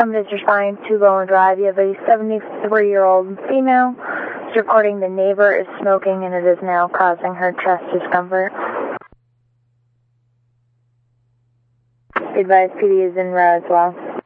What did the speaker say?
Company is responding to Lowland Drive. You have a 73-year-old female. It's reporting the neighbor is smoking and it is now causing her chest discomfort. Be advised, PD is in row as well.